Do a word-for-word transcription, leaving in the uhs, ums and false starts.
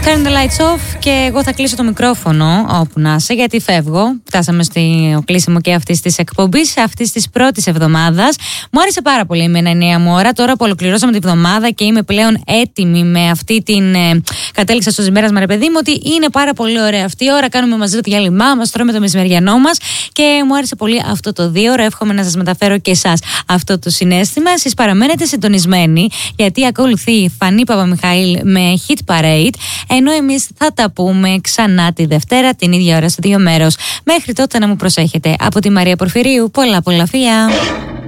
Turn the lights off και εγώ θα κλείσω το μικρόφωνο όπου να είσαι, γιατί φεύγω. Φτάσαμε στο κλείσιμο και αυτή τη εκπομπή, αυτή τη πρώτη εβδομάδα. Μου άρεσε πάρα πολύ με ένα νέα μου ώρα. Τώρα που ολοκληρώσαμε τη εβδομάδα και είμαι πλέον έτοιμη με αυτή την. Ε, κατέληξα στο συμπέρασμα, ρε παιδί μου, ότι είναι πάρα πολύ ωραία αυτή η ώρα. Κάνουμε μαζί το διάλειμμά μα, τρώμε το μεσημεριανό μα και μου άρεσε πολύ αυτό το δύο ώρα. Εύχομαι να σα μεταφέρω και εσά αυτό το συναίσθημα. Εσείς παραμένετε συντονισμένοι, γιατί ακολουθεί Φανή Παπαμιχαήλ με Hit Parade. Ενώ εμείς θα τα πούμε ξανά τη Δευτέρα την ίδια ώρα στο δύο μέρος. Μέχρι τότε να μου προσέχετε. Από τη Μαρία Πορφυρίου, πολλά πολλά φιλιά.